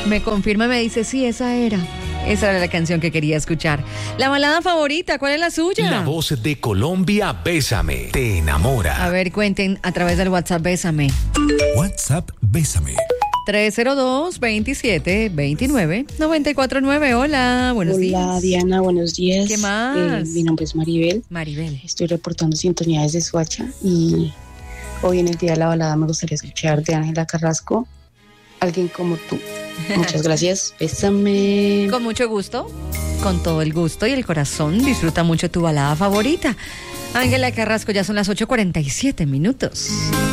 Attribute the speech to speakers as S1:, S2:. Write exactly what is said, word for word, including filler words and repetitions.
S1: Me confirma, me dice, sí, esa era. Esa era la canción que quería escuchar. La balada favorita, ¿cuál es la suya?
S2: La voz de Colombia, Bésame, te enamora.
S1: A ver, cuenten a través del WhatsApp, Bésame.
S3: WhatsApp, Bésame.
S1: tres cero dos, veintisiete, veintinueve, noventa y cuatro nueve. Hola, buenos
S4: Hola,
S1: días.
S4: Hola, Diana, buenos días.
S1: ¿Qué más?
S4: Eh, mi nombre es Maribel.
S1: Maribel.
S4: Estoy reportando sintonía desde Soacha y hoy en el Día de la Balada me gustaría escuchar de Ángela Carrasco, Alguien como tú. Muchas gracias. Bésame.
S1: Con mucho gusto, con todo el gusto y el corazón, disfruta mucho tu balada favorita. Ángela Carrasco, ya son las ocho cuarenta y siete minutos.